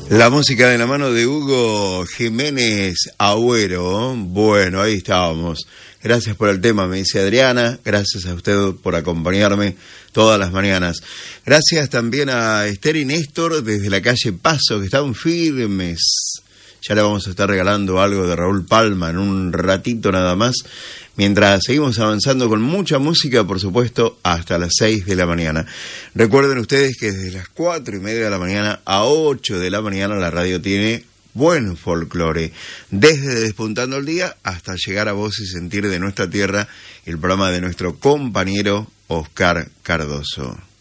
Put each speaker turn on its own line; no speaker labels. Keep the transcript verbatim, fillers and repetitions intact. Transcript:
La música de la mano de Hugo Jiménez Agüero. Bueno, ahí estábamos. Gracias por el tema, me dice Adriana. Gracias a usted por acompañarme todas las mañanas. Gracias también a Esther y Néstor desde la calle Paso, que están firmes. Ya le vamos a estar regalando algo de Raúl Palma en un ratito nada más. Mientras seguimos avanzando con mucha música, por supuesto, hasta las seis de la mañana. Recuerden ustedes que desde las cuatro y media de la mañana a ocho de la mañana la radio tiene buen folclore. Desde Despuntando el Día hasta llegar a Voz y Sentir de Nuestra Tierra, el programa de nuestro compañero Oscar Cardoso.